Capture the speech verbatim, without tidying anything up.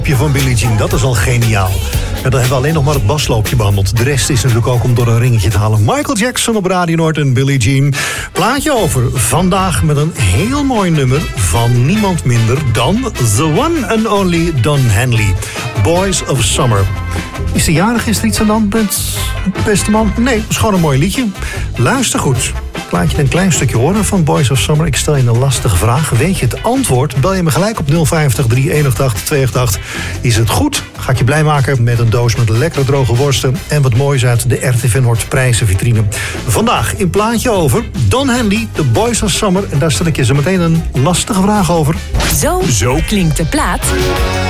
Van Billie Jean, dat is al geniaal. En dan hebben we alleen nog maar het basloopje behandeld. De rest is natuurlijk ook om door een ringetje te halen. Michael Jackson op Radio Noord en Billie Jean. Plaatje over. Vandaag met een heel mooi nummer van niemand minder dan the one and only Don Henley. Boys of Summer. Is de jarig? Is er iets aan de hand met beste man? Nee, het is gewoon een mooi liedje. Luister goed. Laat je een klein stukje horen van Boys of Summer. Ik stel je een lastige vraag. Weet je het antwoord? Bel je me gelijk op nul vijftig, drie een acht, twee acht acht. Is het goed? Ga ik je blij maken met een doos met lekkere droge worsten en wat moois uit de R T V Noord prijzenvitrine. Vandaag in plaatje over Don Henley, The Boys of Summer. En daar stel ik je zo meteen een lastige vraag over. Zo, Zo. klinkt de plaat